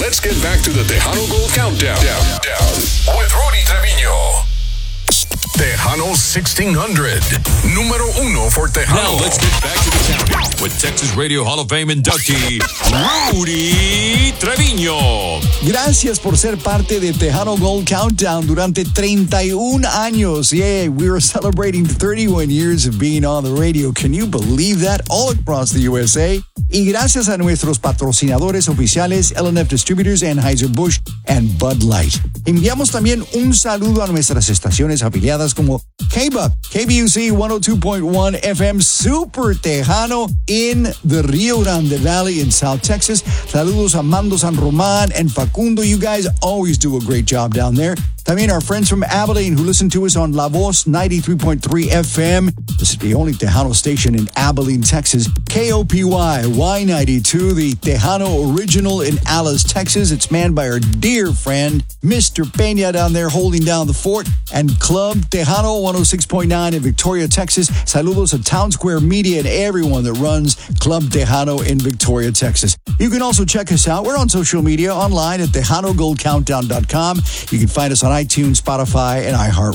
let's get back to the Tejano Gold Countdown with Rudy Trevino. Tejano 1600, número uno for Tejano. Now let's get back to the countdown with Texas Radio Hall of Fame inductee, Rudy Trevino. Gracias por ser parte de Tejano Gold Countdown durante 31 años. Yeah, we were celebrating 31 years of being on the radio. Can you believe that? All across the USA. Y gracias a nuestros patrocinadores oficiales, L&F Distributors, Anheuser-Busch, and Bud Light. Enviamos también un saludo a nuestras estaciones afiliadas como KBUC, KBUC 102.1 FM Super Tejano in the Rio Grande Valley in South Texas. Saludos a Mando San Román and Facundo. You guys always do a great job down there. También our friends from Abilene who listen to us on La Voz 93.3 FM. This is the only Tejano station in Abilene, Texas. KOPY Y92, the Tejano original in Alice, Texas. It's manned by our dear friend, Mr. Peña down there holding down the fort. And Club Tejano 106.9 in Victoria, Texas. Saludos to Town Square Media and everyone that runs Club Tejano in Victoria, Texas. You can also check us out. We're on social media online at TejanoGoldCountdown.com. You can find us on iTunes, Spotify, and iHeartRadio.